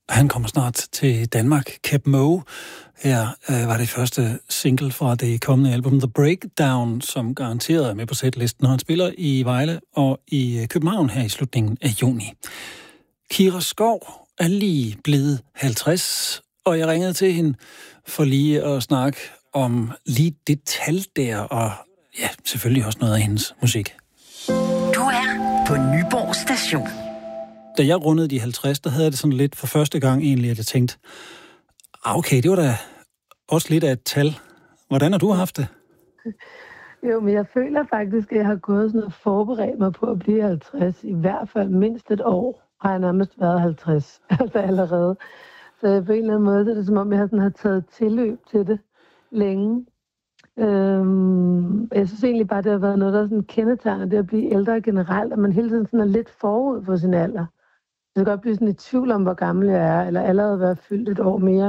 Han kommer snart til Danmark. Keb Mo. Her var det første single fra det kommende album The Breakdown, som garanteret er med på setlisten, når han spiller i Vejle og i København her i slutningen af juni. Kira Skov er lige blevet 50, og jeg ringede til hende for lige at snakke om lige det tal der, og ja, selvfølgelig også noget af hendes musik. Du er på Nyborg Station. Da jeg rundede de 50, der havde jeg det sådan lidt for første gang egentlig, at jeg tænkte, okay, det var da også lidt af et tal. Hvordan har du haft det? Jo, men jeg føler faktisk, at jeg har gået sådan og forberedt mig på at blive 50. I hvert fald mindst et år har jeg nærmest været 50, altså allerede. Så på en eller anden måde så er det som om, jeg har taget tilløb til det længe. Jeg synes egentlig bare, det har været noget, der er sådan kendetegner det at blive ældre generelt, at man hele tiden sådan er lidt forud for sin alder. Jeg kan godt blive sådan i tvivl om, hvor gammel jeg er, eller allerede være fyldt et år mere.